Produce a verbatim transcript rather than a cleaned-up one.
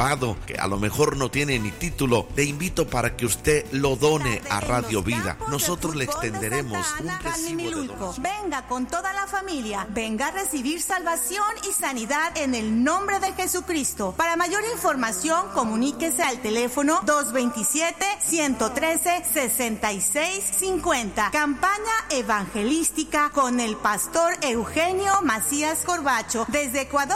grabado que a lo mejor no tiene ni título, le invito para que usted lo done a Radio Vida. Nosotros le extenderemos un recibo de donación. Venga con toda la familia, venga a recibir salvación y sanidad en el nombre de Jesucristo. Para mayor información, comuníquese al teléfono dos veintisiete, ciento trece, sesenta y seis cincuenta. Campaña evangelística con el pastor Eugenio Macías Corbacho desde Ecuador.